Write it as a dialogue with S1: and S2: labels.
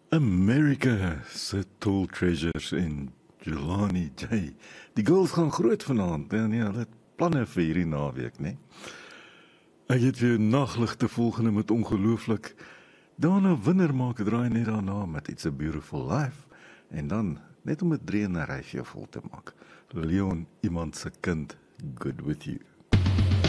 S1: America se Tall Treasures en Jelani J. Die girls gaan groot vanaand en ja, hulle het planne vir hierdie naweek, né? Ek het weer nagligte volgende met ongelooflik. Daarna winner maak 'n draai net daarna met It's a Beautiful Life en dan net om 'n 3 en 'n ry vir jou vol te maak. Leon, iemand se kind, Good With You.